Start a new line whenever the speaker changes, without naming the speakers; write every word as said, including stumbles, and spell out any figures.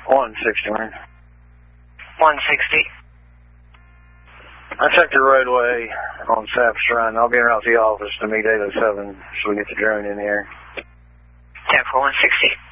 one sixty, man.
one sixty.
I checked the roadway on Saps Run. I'll be around the office to meet eight oh seven so we get the drone in here.
ten four one sixty.